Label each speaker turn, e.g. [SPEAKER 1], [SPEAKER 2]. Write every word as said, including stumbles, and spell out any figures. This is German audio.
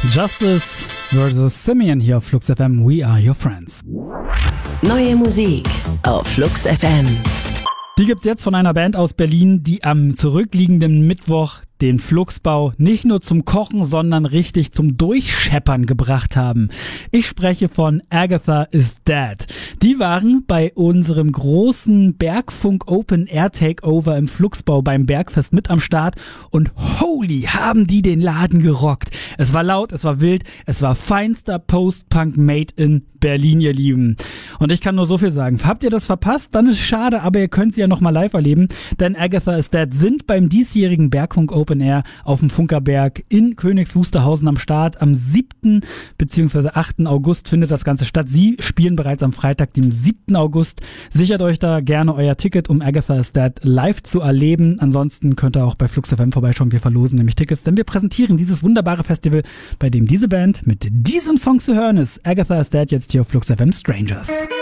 [SPEAKER 1] Justice versus Simeon hier auf Flux F M. We are your friends.
[SPEAKER 2] Neue Musik auf Flux F M.
[SPEAKER 1] Die gibt's jetzt von einer Band aus Berlin, die am zurückliegenden Mittwoch den Fluxbau nicht nur zum Kochen, sondern richtig zum Durchscheppern gebracht haben. Ich spreche von Agatha is Dead. Die waren bei unserem großen Bergfunk Open Air Takeover im Fluxbau beim Bergfest mit am Start und holy, haben die den Laden gerockt. Es war laut, es war wild, es war feinster Post-Punk made in Berlin, ihr Lieben. Und ich kann nur so viel sagen. Habt ihr das verpasst? Dann ist schade, aber ihr könnt sie ja nochmal live erleben, denn Agatha is Dead sind beim diesjährigen Bergfunk Open Air auf dem Funkerberg in Königs Wusterhausen am Start. Am siebten bzw. achten August findet das Ganze statt. Sie spielen bereits am Freitag, dem siebten August. Sichert euch da gerne euer Ticket, um Agatha is Dead live zu erleben. Ansonsten könnt ihr auch bei Flux F M vorbeischauen. Wir verlosen nämlich Tickets, denn wir präsentieren dieses wunderbare Festival, bei dem diese Band mit diesem Song zu hören ist. Agatha is Dead jetzt hier auf Flux F M, Strangers.